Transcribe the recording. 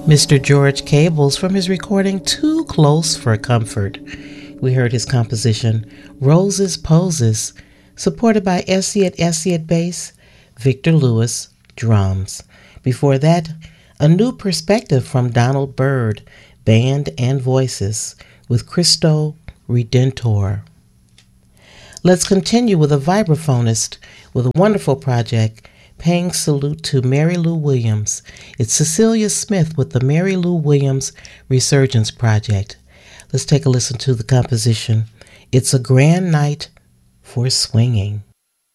Mr. George Cables from his recording Too Close for Comfort. We heard his composition Roses Poses, supported by Essie at bass, Victor Lewis drums. Before that, A New Perspective from Donald Byrd, band and voices, with Cristo Redentor. Let's continue with a vibraphonist with a wonderful project, paying salute to Mary Lou Williams. It's Cecilia Smith with the Mary Lou Williams Resurgence Project. Let's take a listen to the composition, It's a Grand Night for Swinging.